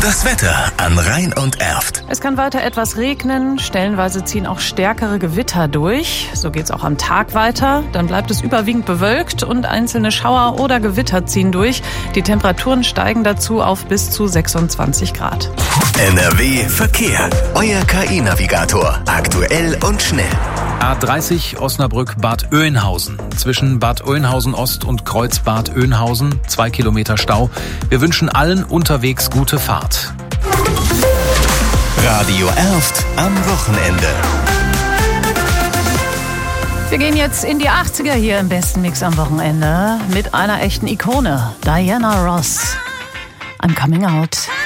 Das Wetter an Rhein und Erft. Es kann weiter etwas regnen, stellenweise ziehen auch stärkere Gewitter durch. So geht's auch am Tag weiter. Dann bleibt es überwiegend bewölkt und einzelne Schauer oder Gewitter ziehen durch. Die Temperaturen steigen dazu auf bis zu 26 Grad. NRW Verkehr. Euer KI-Navigator. Aktuell und schnell. A30 Osnabrück-Bad Oeynhausen. Zwischen Bad Oeynhausen Ost und Kreuz Bad Oeynhausen 2 Kilometer Stau. Wir wünschen allen unterwegs gute Fahrt. Radio Erft am Wochenende. Wir gehen jetzt in die 80er hier im besten Mix am Wochenende mit einer echten Ikone, Diana Ross. I'm coming out.